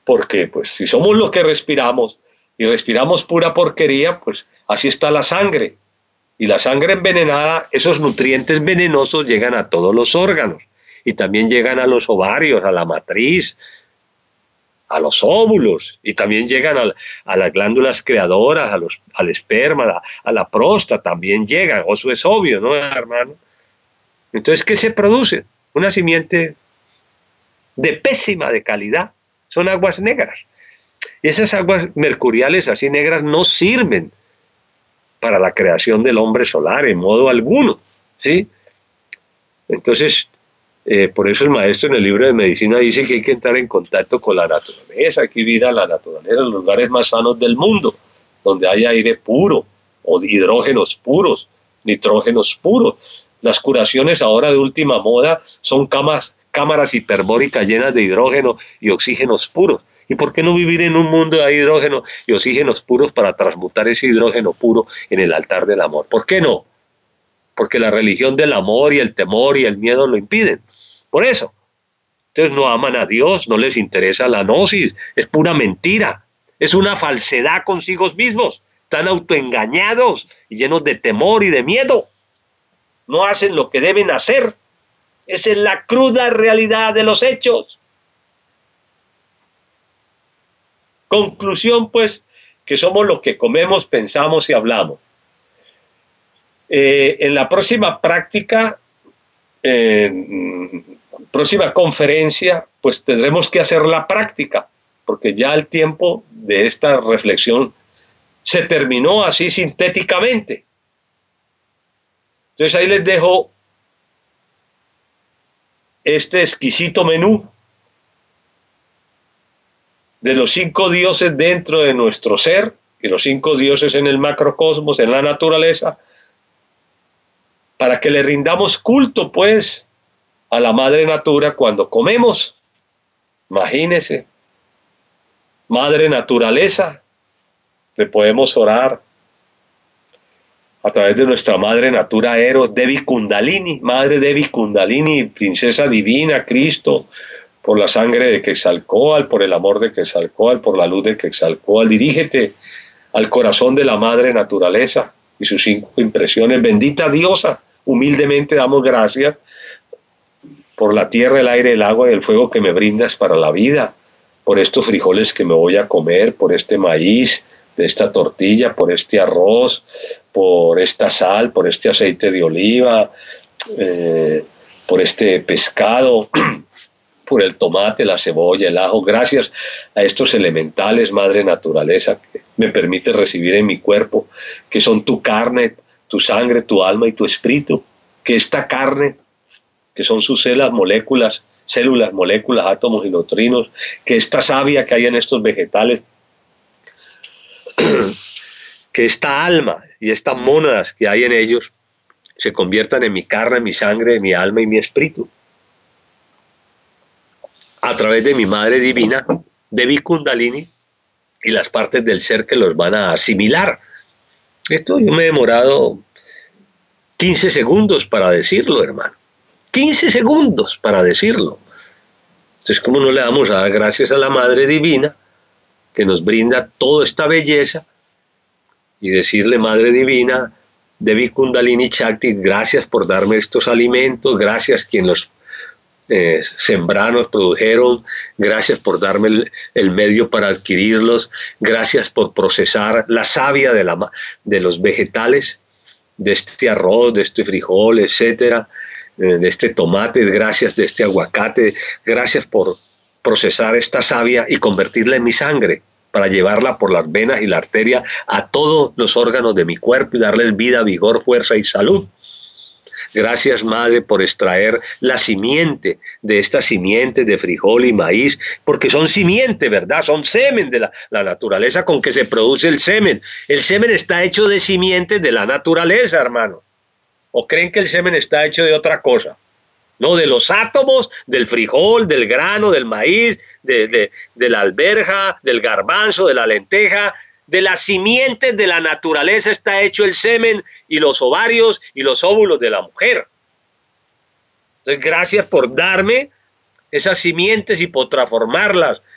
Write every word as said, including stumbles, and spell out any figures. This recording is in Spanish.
porque pues si somos los que respiramos y respiramos pura porquería, pues así está la sangre. Y la sangre envenenada, esos nutrientes venenosos llegan a todos los órganos y también llegan a los ovarios, a la matriz, a los óvulos, y también llegan a, a las glándulas creadoras, a los, al esperma, a la, a la próstata, también llegan, eso es obvio, ¿no, hermano? Entonces, ¿qué se produce? Una simiente de pésima de calidad, son aguas negras. Y esas aguas mercuriales así negras no sirven para la creación del hombre solar en modo alguno, ¿sí? Entonces, eh, por eso el maestro en el libro de medicina dice que hay que entrar en contacto con la naturaleza, hay que vivir a la naturaleza, en los lugares más sanos del mundo, donde hay aire puro, o hidrógenos puros, nitrógenos puros. Las curaciones ahora de última moda son camas, cámaras hiperbóricas llenas de hidrógeno y oxígenos puros. ¿Y por qué no vivir en un mundo de hidrógeno y oxígenos puros para transmutar ese hidrógeno puro en el altar del amor? ¿Por qué no? Porque la religión del amor y el temor y el miedo lo impiden. Por eso. Entonces no aman a Dios, no les interesa la gnosis, es pura mentira, es una falsedad consigo mismos, están autoengañados y llenos de temor y de miedo. No hacen lo que deben hacer. Esa es la cruda realidad de los hechos. Conclusión, pues, que somos lo que comemos, pensamos y hablamos. Eh, en la próxima práctica, eh, próxima conferencia, pues tendremos que hacer la práctica, porque ya el tiempo de esta reflexión se terminó así sintéticamente. Entonces ahí les dejo este exquisito menú de los cinco dioses dentro de nuestro ser y los cinco dioses en el macrocosmos, en la naturaleza, para que le rindamos culto, pues, a la madre natura cuando comemos. Imagínense, madre naturaleza, le podemos orar a través de nuestra madre natura Eros, Devi Kundalini, madre Devi Kundalini, princesa divina, Cristo, por la sangre de Quetzalcóatl, por el amor de Quetzalcóatl, por la luz de Quetzalcóatl. Dirígete al corazón de la madre naturaleza y sus cinco impresiones. Bendita diosa, humildemente damos gracias por la tierra, el aire, el agua y el fuego que me brindas para la vida, por estos frijoles que me voy a comer, por este maíz, de esta tortilla, por este arroz, por esta sal, por este aceite de oliva, eh, por este pescado, por el tomate, la cebolla, el ajo. Gracias a estos elementales, madre naturaleza, que me permite recibir en mi cuerpo, que son tu carne, tu sangre, tu alma y tu espíritu, que esta carne, que son sus células, moléculas, células, moléculas, átomos y neutrinos, que esta savia que hay en estos vegetales, que esta alma y estas mónadas que hay en ellos se conviertan en mi carne, mi sangre, mi alma y mi espíritu, a través de mi madre divina, Devi Kundalini, y las partes del ser que los van a asimilar. Esto yo me he demorado quince segundos para decirlo, hermano. quince segundos para decirlo. Entonces, ¿cómo no le vamos a dar gracias a la Madre Divina que nos brinda toda esta belleza? Y decirle, Madre Divina, Devi Kundalini Chakti, gracias por darme estos alimentos, gracias quien los eh, sembraron, los produjeron, gracias por darme el, el medio para adquirirlos, gracias por procesar la savia de, la, de los vegetales, de este arroz, de este frijol, etcétera, de este tomate, gracias de este aguacate, gracias por procesar esta savia y convertirla en mi sangre, para llevarla por las venas y la arteria a todos los órganos de mi cuerpo y darles vida, vigor, fuerza y salud. Gracias, Madre, por extraer la simiente de estas simientes de frijol y maíz, porque son simiente, ¿verdad? Son semen de la, la naturaleza con que se produce el semen. El semen está hecho de simientes de la naturaleza, hermano. ¿O creen que el semen está hecho de otra cosa? No, de los átomos, del frijol, del grano, del maíz, de, de, de la alberja, del garbanzo, de la lenteja, de las simientes de la naturaleza está hecho el semen y los ovarios y los óvulos de la mujer. Entonces, gracias por darme esas simientes y por transformarlas